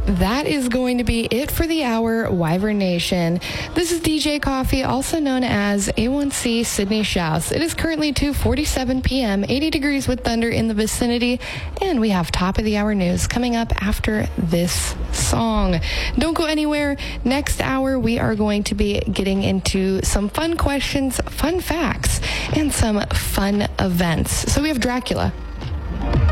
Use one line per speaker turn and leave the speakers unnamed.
that is going to be it for the hour, Wyvern Nation. This is DJ Coffee, also known as A1C Sydney Shouse. It is currently 2:47 p.m., 80 degrees with thunder in the vicinity, and we have top of the hour news coming up after this song. Don't go anywhere. Next hour, we are going to be getting into some fun questions, fun facts, and some fun events. So we have Dracula.